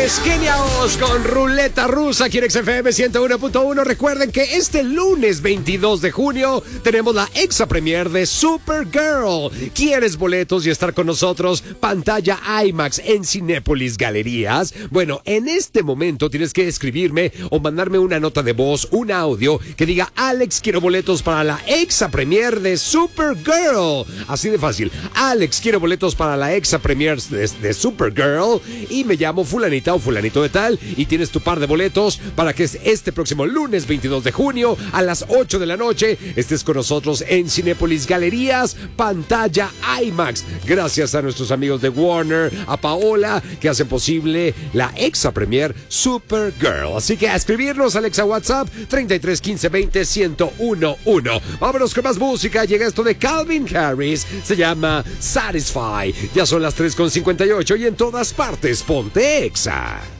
Jueves, geniaos con Ruleta Rusa aquí en XFM 101.1. Recuerden que este lunes 22 de junio tenemos la Exa Premier de Supergirl. ¿Quieres boletos y estar con nosotros? Pantalla IMAX en Cinépolis Galerías. Bueno, en este momento tienes que escribirme o mandarme una nota de voz, un audio que diga: Alex, quiero boletos para la Exa Premier de Supergirl. Así de fácil. Alex, quiero boletos para la Exa Premier de Supergirl y me llamo fulanita o fulanito de tal y tienes tu par de boletos para que este próximo lunes 22 de junio a las 8 de la noche estés con nosotros en Cinépolis Galerías, pantalla IMAX. Gracias a nuestros amigos de Warner, a Paola, que hacen posible la Exa Premier Supergirl. Así que a escribirnos al Exa WhatsApp 33 15 20 1011. Vámonos con más música. Llega esto de Calvin Harris, se llama Satisfy. Ya son las 3:58 y en todas partes ponte Exa.